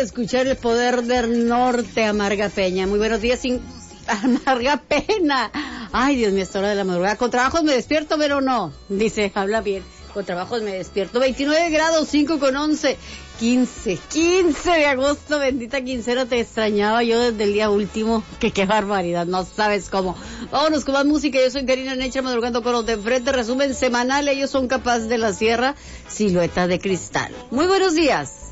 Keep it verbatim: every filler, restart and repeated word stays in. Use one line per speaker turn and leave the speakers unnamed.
de escuchar el poder del norte, Amarga Peña. Muy buenos días, sin... Amarga Pena. Ay, Dios mío, esta hora de la madrugada. Con trabajos me despierto, pero no. Dice, habla bien. Con trabajos me despierto. veintinueve grados, cinco con once. quince, quince de agosto, bendita quincena, te extrañaba yo desde el día último. Que qué barbaridad, no sabes cómo. Vámonos con más música. Yo soy Karina Necha, madrugando con los de enfrente. Resumen semanal, ellos son capaces de la sierra. Silueta de cristal. Muy buenos días.